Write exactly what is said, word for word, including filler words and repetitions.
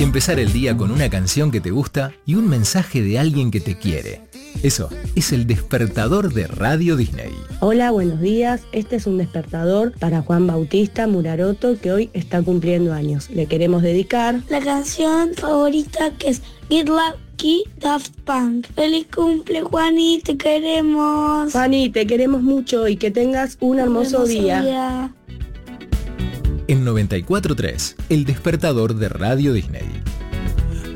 Empezar el día con una canción que te gusta y un mensaje de alguien que te quiere. Eso es el despertador de Radio Disney. Hola, buenos días. Este es un despertador para Juan Bautista Muraroto, que hoy está cumpliendo años. Le queremos dedicar la canción favorita, que es Get Lucky, Daft Punk. ¡Feliz cumple, Juani! ¡Te queremos! Juani, te queremos mucho y que tengas un hermoso, hermoso día. día. En noventa y cuatro punto tres, el despertador de Radio Disney.